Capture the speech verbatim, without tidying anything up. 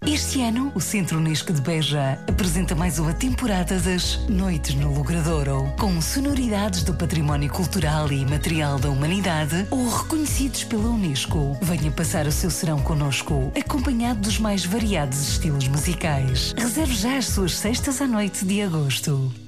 Este ano, o Centro Unesco de Beja apresenta mais uma temporada das Noites no Logradouro, com sonoridades do património cultural e material da humanidade ou reconhecidos pela Unesco. Venha passar o seu serão connosco, acompanhado dos mais variados estilos musicais. Reserve já as suas sextas à noite de agosto.